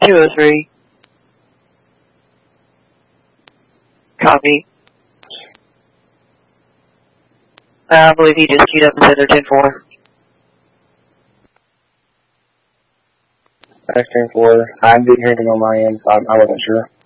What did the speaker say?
203. Copy. I believe he just queued up and said they're 10-4. That's 10-4. I didn't hear anything on my end, so I wasn't sure.